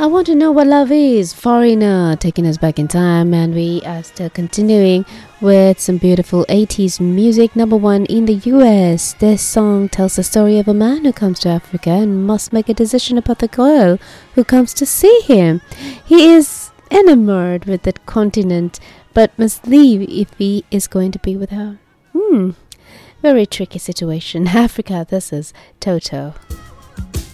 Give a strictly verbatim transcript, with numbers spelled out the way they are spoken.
I want to know what love is. Foreigner taking us back in time, and we are still continuing with some beautiful eighties music. Number one in the U S. This song tells the story of a man who comes to Africa and must make a decision about the girl who comes to see him. He is enamored with that continent, but must leave if he is going to be with her. Hmm, very tricky situation. Africa, this is Toto.